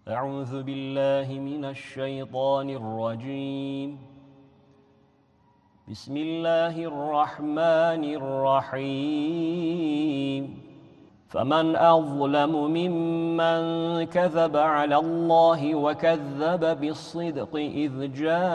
أعوذ بالله من الشيطان الرجيم. بسم الله الرحمن الرحيم. فمن أظلم ممن كذب على الله وكذب بالصدق إذ جاءه